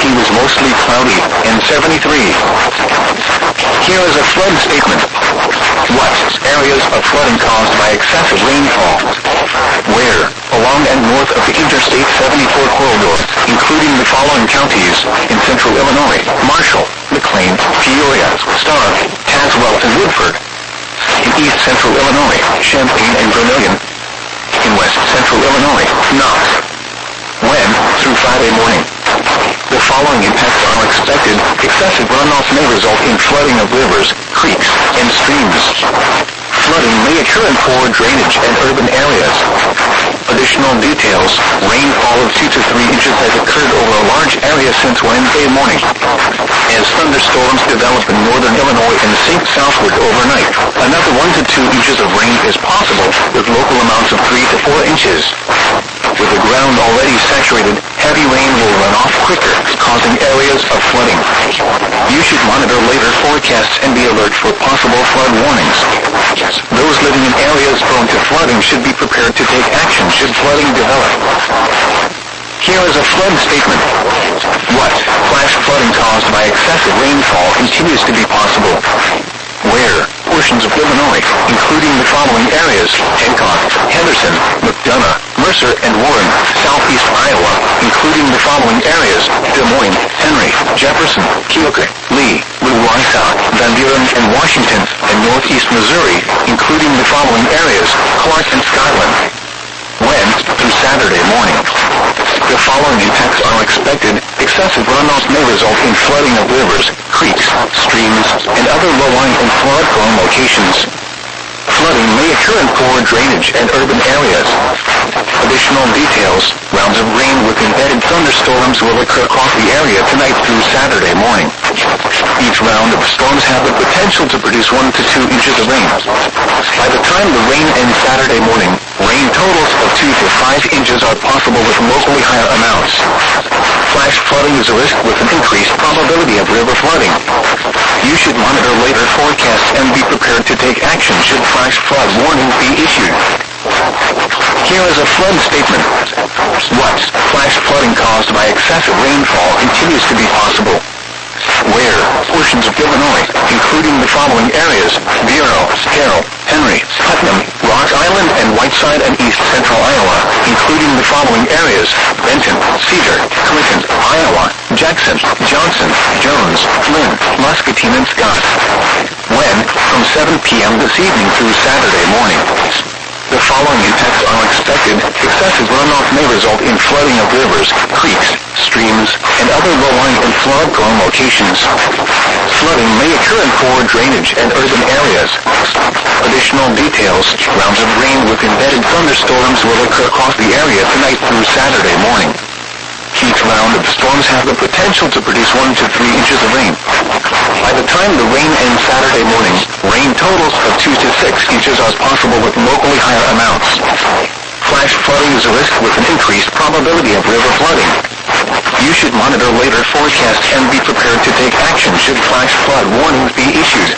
was mostly cloudy, and 73. Here is a flood statement. What areas of flooding caused by excessive rainfall? Where? Along and north of the Interstate 74 corridor, including the following counties in central Illinois: Marshall, McLean, Peoria, Stark, Tazewell, and Woodford. In east central Illinois, Champaign and Vermilion. In west central Illinois, Knox. When? Through Friday morning. The following impacts are expected. Excessive runoff may result in flooding of rivers, creeks, and streams. Flooding may occur in poor drainage and urban areas. Additional details: rainfall of 2 to 3 inches has occurred over a large area since Wednesday morning. As thunderstorms develop in northern Illinois and sink southward overnight, another 1 to 2 inches of rain is possible, with local amounts of 3 to 4 inches. With the ground already saturated, heavy rain will run off quicker, causing areas of flooding. You should monitor later forecasts and be alert for possible flood warnings. Those living in areas prone to flooding should be prepared to take action should flooding develop. Here is a flood statement. What flash flooding caused by excessive rainfall continues to be possible? Where? Portions of Illinois, including the following areas: Hancock, Henderson, McDonough, Mercer, and Warren. Southeast Iowa, including the following areas: Des Moines, Henry, Jefferson, Keokuk, Lee, Wauwatosa, Van Buren, and Washington. And northeast Missouri, including the following areas: Clark and Skyland. When? Through Saturday morning. The following impacts are expected. Excessive runoff may result in flooding of rivers, creeks, streams, and other low-lying and flood-prone locations. Flooding may occur in poor drainage and urban areas. Additional details: rounds of rain with embedded thunderstorms will occur across the area tonight through Saturday morning. Each round of storms have the potential to produce 1 to 2 inches of rain. By the time the rain ends Saturday morning, rain totals of 2 to 5 inches are possible with locally higher amounts. Flash flooding is a risk with an increased probability of river flooding. You should monitor later forecasts and be prepared to take action should flash flood warnings be issued. Here is a flood statement. What flash flooding caused by excessive rainfall continues to be possible? Where? Portions of Illinois, including the following areas: Bureau, Carroll, Henry, Putnam, Rock Island, and Whiteside, and east central Iowa, including the following areas: Benton, Cedar, Clinton, Iowa, Jackson, Johnson, Jones, Flynn, Muscatine, and Scott. When? From 7 p.m. this evening through Saturday morning. The following impacts are expected. Excessive runoff may result in flooding of rivers, creeks, streams, and other low-lying and flood-prone locations. Flooding may occur in poor drainage and urban areas. Additional details: rounds of rain with embedded thunderstorms will occur across the area tonight through Saturday morning. Each round of storms have the potential to produce 1 to 3 inches of rain. By the time the rain ends Saturday morning, rain totals of 2 to 6 inches are possible with locally higher amounts. Flash flooding is a risk with an increased probability of river flooding. You should monitor later forecasts and be prepared to take action should flash flood warnings be issued.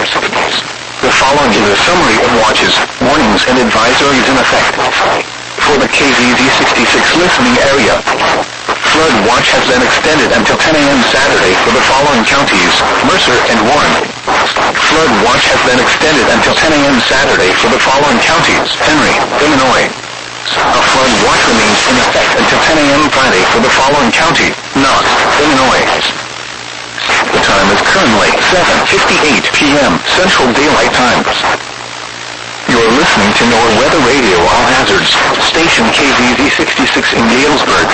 The following is a summary of watches, warnings, and advisories in effect. For the KZZ66 listening area, flood watch has been extended until 10 a.m. Saturday for the following counties: Mercer and Warren. Flood watch has been extended until 10 a.m. Saturday for the following counties: Henry, Illinois. A flood watch remains in effect until 10 a.m. Friday for the following county: Knox, Illinois. The time is currently 7:58 p.m. Central Daylight Time. You're listening to NOAA Weather Radio All Hazards, station KZZ66 in Galesburg.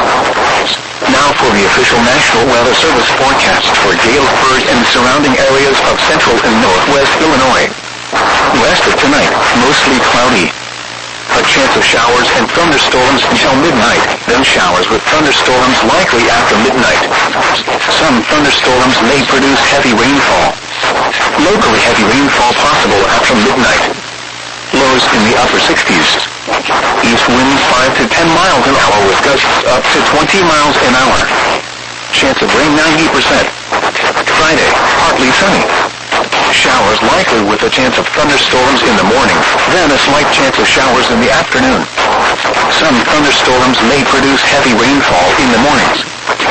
Now for the official National Weather Service forecast for Galesburg and surrounding areas of central and northwest Illinois. West of tonight, mostly cloudy. A chance of showers and thunderstorms until midnight, then showers with thunderstorms likely after midnight. Some thunderstorms may produce heavy rainfall. Locally heavy rainfall possible after midnight. Lows in the upper 60s. East winds 5 to 10 miles an hour with gusts up to 20 miles an hour. Chance of rain 90%. Friday, partly sunny. Showers likely with a chance of thunderstorms in the morning, then a slight chance of showers in the afternoon. Some thunderstorms may produce heavy rainfall in the mornings.